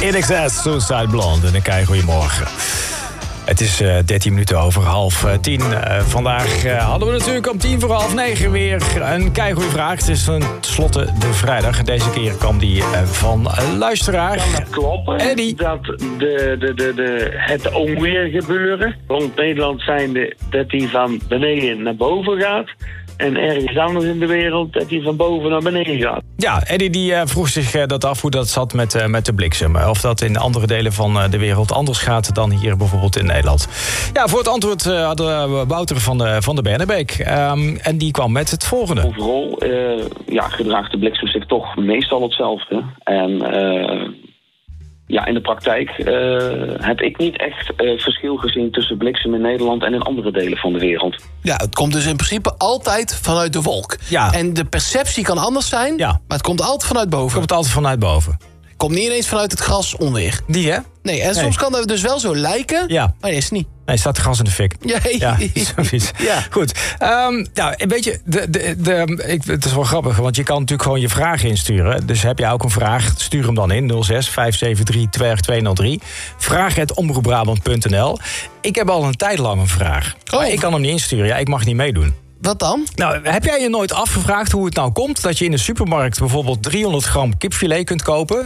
INXS, Suicide Blonde. En een goeiemorgen. Het is 13 minuten over 8:30. Vandaag hadden we natuurlijk om 9:10 weer een keigoeie vraag. Het is tenslotte de vrijdag. Deze keer kwam die van luisteraar. Kan het kloppen Eddie. dat het onweer gebeuren rond Nederland zijnde dat die van beneden naar boven gaat en ergens anders in de wereld dat die van boven naar beneden gaat? Ja, Eddie die vroeg zich dat af hoe dat zat met de bliksem. Of dat in andere delen van de wereld anders gaat dan hier bijvoorbeeld in Nederland. Ja, voor het antwoord hadden we Wouter van de Bernebeek. En die kwam met het volgende. Overal gedraagt de bliksem zich toch meestal hetzelfde. En in de praktijk heb ik niet echt verschil gezien tussen bliksem in Nederland en in andere delen van de wereld. Ja, het komt dus in principe altijd vanuit de wolk. Ja. En de perceptie kan anders zijn, Ja. maar het komt altijd vanuit boven. Komt altijd vanuit boven. Het komt niet ineens vanuit het gras onweer. Die, hè? Nee, en soms kan dat dus wel zo lijken, Ja. maar is het niet. Nee, staat gas in de fik. Ja, zoiets. Ja. Goed. Weet je, het is wel grappig, want je kan natuurlijk gewoon je vragen insturen. Dus heb je ook een vraag, stuur hem dan in 06 573 2203. Vraag@omroepbrabant.nl. Ik heb al een tijd lang een vraag. Oh. Maar ik kan hem niet insturen. Ja, ik mag niet meedoen. Wat dan? Nou, heb jij je nooit afgevraagd hoe het nou komt dat je in de supermarkt bijvoorbeeld 300 gram kipfilet kunt kopen